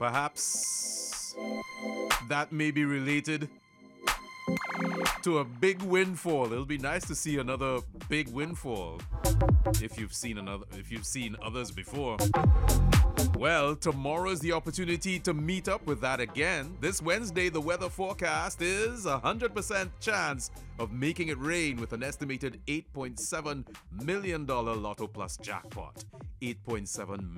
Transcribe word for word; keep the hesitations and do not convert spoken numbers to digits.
Perhaps that may be related to a big windfall. It'll be nice to see another big windfall if you've seen another if you've seen others before. Well, tomorrow is the opportunity to meet up with that again. This Wednesday, the weather forecast is a one hundred percent chance of making it rain with an estimated eight point seven million dollars Lotto Plus jackpot. eight point seven